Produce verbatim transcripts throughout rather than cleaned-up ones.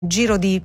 giro di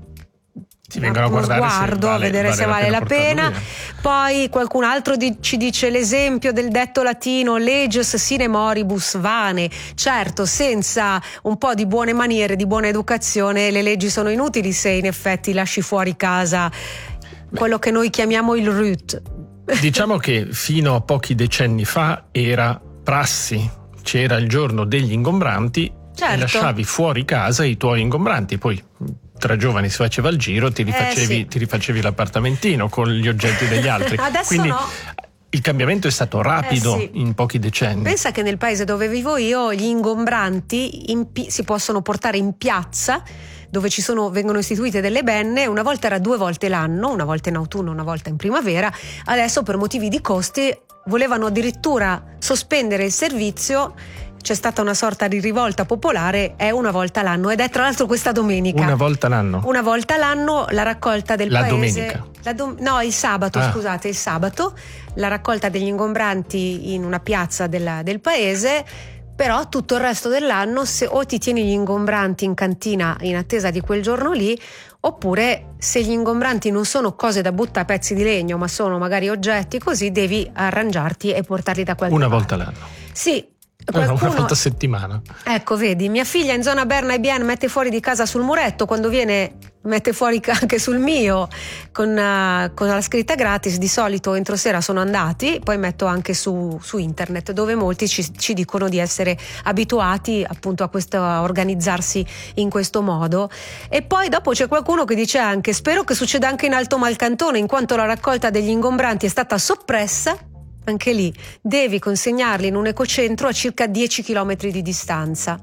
Ti vengono a guardare sguardo, se vale, a vedere vale se la vale la portarlo pena. via. Poi qualcun altro di, ci dice l'esempio del detto latino leges sine moribus vane. Certo, senza un po' di buone maniere, di buona educazione, le leggi sono inutili se in effetti lasci fuori casa quello che noi chiamiamo il rut. Diciamo che fino a pochi decenni fa era prassi, c'era il giorno degli ingombranti, Certo. e lasciavi fuori casa i tuoi ingombranti, poi tra giovani si faceva il giro, ti rifacevi, Eh, sì. ti rifacevi l'appartamentino con gli oggetti degli altri. Adesso Quindi no. il cambiamento è stato rapido Eh, sì. in pochi decenni. Pensa che nel paese dove vivo io gli ingombranti in pi- si possono portare in piazza, dove ci sono, vengono istituite delle benne. Una volta era due volte l'anno, una volta in autunno, una volta in primavera. Adesso per motivi di costi volevano addirittura sospendere il servizio. C'è stata una sorta di rivolta popolare, è una volta l'anno ed è tra l'altro questa domenica. Una volta l'anno? Una volta l'anno la raccolta del La paese. domenica? La dom- no, il sabato, Ah. scusate, il sabato, la raccolta degli ingombranti in una piazza della- del paese. Però tutto il resto dell'anno se o ti tieni gli ingombranti in cantina in attesa di quel giorno lì, oppure se gli ingombranti non sono cose da butta a pezzi di legno ma sono magari oggetti così, devi arrangiarti e portarli da qualche Una parte. volta l'anno? Sì. Una Qualcuno... volta a settimana? Ecco, vedi, mia figlia in zona Berna e Bien mette fuori di casa sul muretto, quando viene mette fuori anche sul mio con, uh, con la scritta gratis. Di solito entro sera sono andati, poi metto anche su, su internet, dove molti ci, ci dicono di essere abituati appunto a questo, a organizzarsi in questo modo. E poi dopo c'è qualcuno che dice anche: spero che succeda anche in Alto Malcantone, in quanto la raccolta degli ingombranti è stata soppressa. Anche lì devi consegnarli in un ecocentro a circa dieci chilometri di distanza.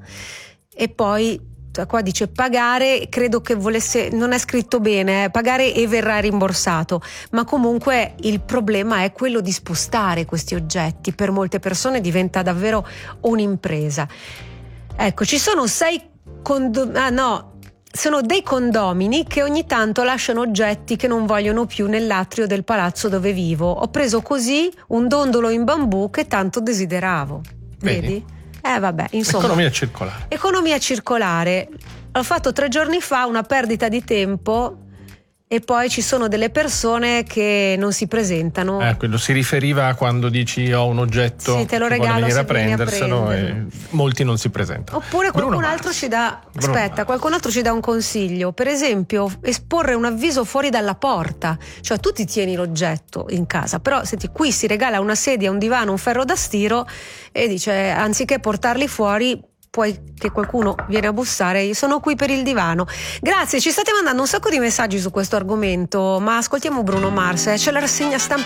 E poi qua dice pagare, credo che volesse, non è scritto bene, eh, pagare e verrà rimborsato, ma comunque il problema è quello di spostare questi oggetti. Per molte persone diventa davvero un'impresa. Ecco, ci sono sei condo- ah no sono dei condomini che ogni tanto lasciano oggetti che non vogliono più nell'atrio del palazzo dove vivo. Ho preso così un dondolo in bambù che tanto desideravo. Vedi? Vedi? Eh vabbè, insomma. Economia circolare. Economia circolare. Ho fatto tre giorni fa una perdita di tempo e poi ci sono delle persone che non si presentano. Eh, quello si riferiva a quando dici ho un oggetto, Sì, te lo vuole regalo venire se a vieni a prenderselo, e prenderlo. molti non si presentano. Oppure qualcun Bruno altro Mars. ci dà Bruno aspetta, Mars. qualcun altro ci dà un consiglio, per esempio esporre un avviso fuori dalla porta, cioè tu ti tieni l'oggetto in casa, però se ti, qui si regala una sedia, un divano, un ferro da stiro e dice anziché portarli fuori poi che qualcuno viene a bussare, io sono qui per il divano. Grazie, ci state mandando un sacco di messaggi su questo argomento, ma ascoltiamo Bruno Mars, eh, c'è la rassegna stampa